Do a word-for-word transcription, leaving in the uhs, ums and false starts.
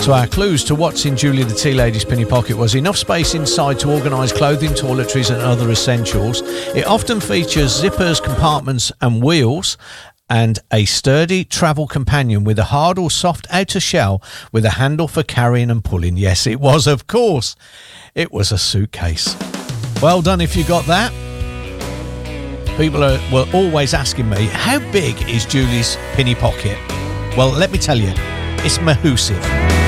So our clues to what's in Julie the Tea Lady's Penny Pocket was enough space inside to organise clothing, toiletries and other essentials. It often features zippers, compartments and wheels, and a sturdy travel companion with a hard or soft outer shell with a handle for carrying and pulling. Yes, it was, of course. It was a suitcase. Well done if you got that. People are, were always asking me, how big is Julie's Penny Pocket? Well, let me tell you, it's massive.